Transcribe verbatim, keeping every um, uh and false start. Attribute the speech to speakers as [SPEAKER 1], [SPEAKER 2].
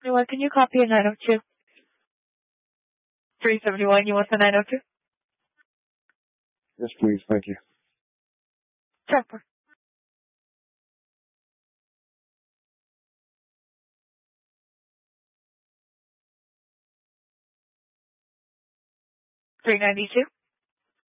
[SPEAKER 1] What can you copy a nine oh two? three seventy-one, you want the nine oh two?
[SPEAKER 2] Yes, please. Thank you.
[SPEAKER 1] Chopper. three ninety-two.